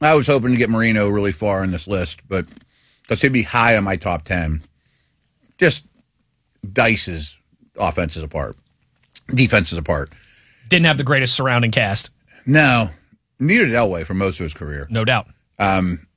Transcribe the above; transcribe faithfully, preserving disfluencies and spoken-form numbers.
I was hoping to get Marino really far in this list, but because he'd be high on my top ten. Just dices offenses apart, defenses apart. Didn't have the greatest surrounding cast. No, neither did Elway for most of his career. No doubt. Um,